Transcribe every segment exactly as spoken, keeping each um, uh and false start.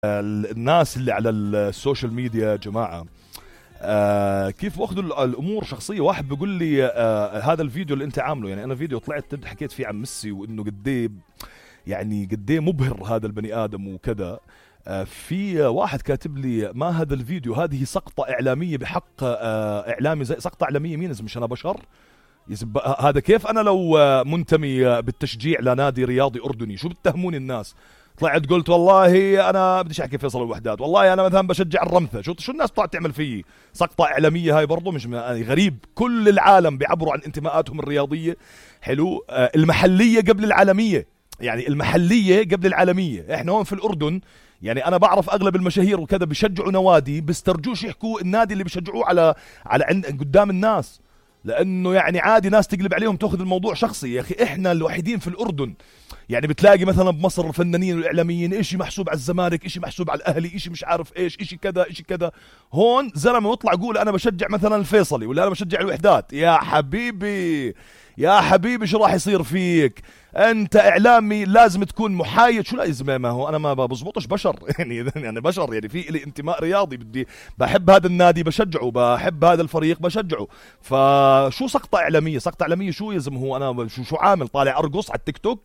الناس اللي على السوشيال ميديا يا جماعة، آه كيف باخذوا الامور شخصيه. واحد بيقول لي آه هذا الفيديو اللي انت عامله، يعني انا فيديو طلعت حكيت فيه عن ميسي وانه قد ايه يعني قد ايه مبهر هذا البني ادم وكذا. آه في واحد كاتب لي ما هذا الفيديو، هذه سقطه اعلاميه بحق آه اعلامي، زي سقطه اعلاميه مين؟ مش انا بشر يسب هذا؟ كيف انا لو منتمي بالتشجيع لنادي رياضي اردني شو بتهموني الناس؟ طلعت قلت والله انا بديش احكي فيصل الوحدات، والله انا مثلا بشجع الرمثة، شو شو الناس طلعت تعمل فيي؟ سقطه اعلاميه هاي برضه، مش غريب؟ كل العالم بيعبروا عن انتماءاتهم الرياضيه. حلو. آه المحليه قبل العالميه، يعني المحليه قبل العالميه. احنا هون في الاردن يعني انا بعرف اغلب المشاهير وكذا بيشجعوا نوادي، بيسترجوش يحكوا النادي اللي بيشجعوه على على عند قدام الناس، لانه يعني عادي ناس تقلب عليهم تاخذ الموضوع شخصي. يا اخي احنا الوحيدين في الاردن، يعني بتلاقي مثلا بمصر الفنانين والاعلاميين اشي محسوب على الزمالك، اشي محسوب على الاهلي، اشي مش عارف ايش، اشي كذا اشي كذا. هون زلمه يطلع يقول انا بشجع مثلا الفيصلي ولا انا بشجع الوحدات. يا حبيبي يا حبيبي شو راح يصير فيك؟ انت اعلامي لازم تكون محايد. شو لازم؟ ما هو انا ما بزبطش بشر يعني يعني بشر، يعني في لي انتماء رياضي، بدي بحب هذا النادي بشجعه، بحب هذا الفريق بشجعه. فشو سقطه اعلاميه؟ سقطه اعلاميه شو يزم؟ هو انا شو شو عامل طالع ارقص على التيك توك؟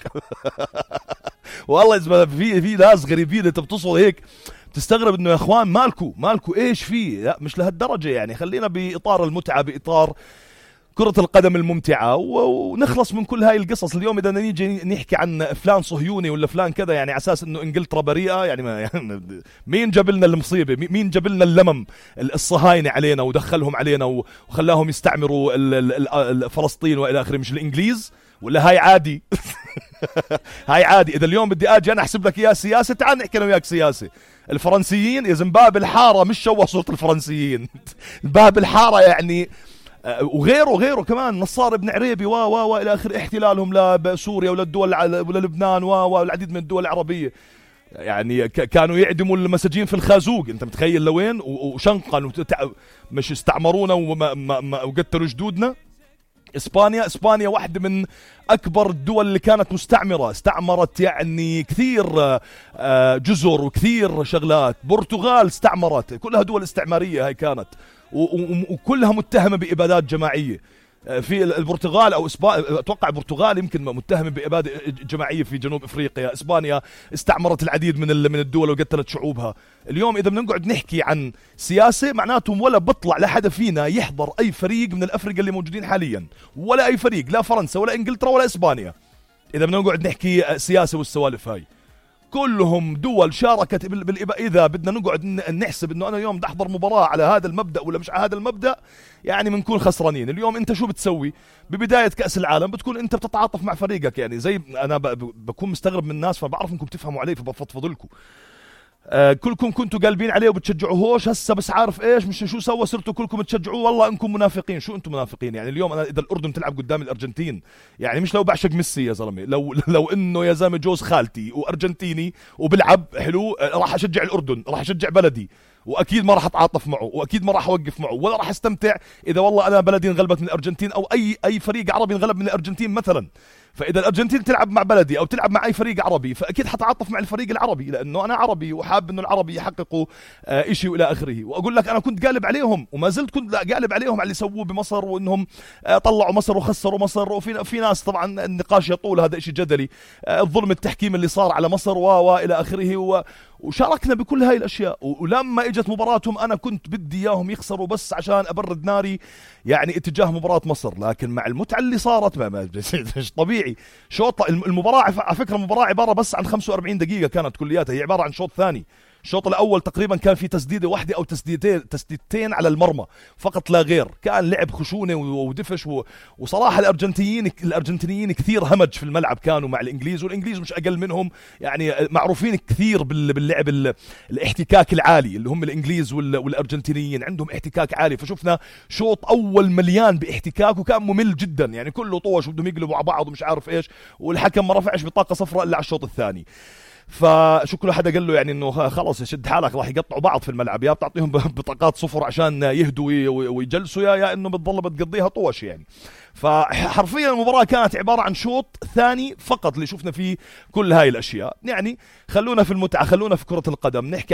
والله اذا في في ناس غريبين انت بتصل هيك تستغرب انه يا اخوان مالكو مالكو ايش في؟ لا مش لهالدرجه، يعني خلينا باطار المتعه، باطار كرة القدم الممتعة، ونخلص من كل هاي القصص. اليوم إذا نيجي نحكي عن فلان صهيوني ولا فلان كذا، يعني على أساس إنه إنجلترا بريئة، يعني, ما يعني مين جاب لنا المصيبة؟ مين جاب لنا اللمم الصهاينة علينا ودخلهم علينا وخلاهم يستعمروا فلسطين وإلى آخره؟ مش الإنجليز؟ ولا هاي عادي؟ هاي عادي. إذا اليوم بدي أجي أنا أحسب لك إياه سياسة، تعال نحكي أنا وياك سياسة. الفرنسيين يا زلمة باب الحارة، مش شوه صوت الفرنسيين. باب الحارة يعني، وغيره وغيره كمان، نصار بن عريبي و و و الى اخر، احتلالهم لسوريا وللدول وللبنان و والعديد من الدول العربيه. يعني كانوا يعدموا المساجين في الخازوق، انت متخيل لوين؟ وشنقا مش استعمرونا وقتلوا جدودنا. اسبانيا اسبانيا واحده من اكبر الدول اللي كانت مستعمره، استعمرت يعني كثير جزر وكثير شغلات. برتغال استعمرت، كلها دول استعماريه هاي كانت، وكلها متهمه بابادات جماعيه. في البرتغال او اسبانيا، اتوقع البرتغال يمكن متهمه باباده جماعيه في جنوب افريقيا. اسبانيا استعمرت العديد من من الدول وقتلت شعوبها. اليوم اذا بنقعد نحكي عن سياسه، معناتهم ولا بطلع لحدا فينا يحضر اي فريق من الافريقيا اللي موجودين حاليا، ولا اي فريق، لا فرنسا ولا انجلترا ولا اسبانيا. اذا بنقعد نحكي سياسه والسوالف هاي، كلهم دول شاركت بالإباء. إذا بدنا نقعد نحسب إنه أنا اليوم بدي أحضر مباراة على هذا المبدأ ولا مش على هذا المبدأ، يعني بنكون خسرانين. اليوم أنت شو بتسوي ببداية كأس العالم؟ بتكون أنت بتتعاطف مع فريقك، يعني زي أنا بكون مستغرب من الناس، فبعرف إنكم بتفهموا عليه فبفضفض لكم. آه كلكم كنتوا قلبين عليه وبتشجعوهوش، هسه بس عارف ايش مش شو سوى، صرتوا كلكم تشجعوه. والله انكم منافقين. شو انتم منافقين؟ يعني اليوم انا اذا الاردن تلعب قدام الارجنتين، يعني مش لو بعشق ميسي يا زلمه، لو لو انه يا زلمه جوز خالتي وارجنتيني وبلعب حلو، راح اشجع الاردن، راح اشجع بلدي، واكيد ما راح اتعاطف معه، واكيد ما راح اوقف معه، ولا راح استمتع اذا والله انا بلدي انغلبت من الارجنتين، او اي اي فريق عربي انغلب من الارجنتين مثلا. فاذا الارجنتين تلعب مع بلدي او تلعب مع اي فريق عربي، فاكيد حتعاطف مع الفريق العربي، لانه انا عربي وحاب انه العربي يحققوا آه شيء والى اخره. واقول لك انا كنت قالب عليهم وما زلت كنت قالب عليهم على اللي سووه بمصر، وانهم آه طلعوا مصر وخسروا مصر. وفي في ناس طبعا النقاش يطول، هذا شيء جدلي، آه الظلم التحكيم اللي صار على مصر و والى اخره، و وشاركنا بكل هاي الاشياء. ولما اجت مباراتهم انا كنت بدي اياهم يخسروا بس عشان ابرد ناري يعني اتجاه مباراة مصر. لكن مع المتعة اللي صارت ما مش طبيعي. شوط المباراة على فكرة المباراة عبارة بس عن خمسة وأربعين دقيقة كانت كلياتها، هي عبارة عن شوط ثاني. الشوط الاول تقريبا كان في تسديده واحده او تسديدتين تسديدتين على المرمى فقط لا غير، كان لعب خشونه ودفش. وصراحه الارجنتينيين الارجنتينيين كثير همج في الملعب كانوا مع الانجليز، والانجليز مش اقل منهم، يعني معروفين كثير باللعب الاحتكاك العالي، اللي هم الانجليز والارجنتينيين عندهم احتكاك عالي. فشفنا شوط اول مليان باحتكاك وكان ممل جدا، يعني كله طوش وبدهم يقلبوا على بعض ومش عارف ايش، والحكم ما رفعش بطاقه صفراء الا على الشوط الثاني. فشو كل حدا قال له يعني انه خلص شد حالك، راح يقطعوا بعض في الملعب، يا بتعطيهم بطاقات صفر عشان يهدوا ويجلسوا، يا يا انه بتضل بتقضيها طوش يعني. فحرفيا المباراة كانت عبارة عن شوط ثاني فقط اللي شفنا فيه كل هاي الاشياء. يعني خلونا في المتعة، خلونا في كرة القدم، نحكي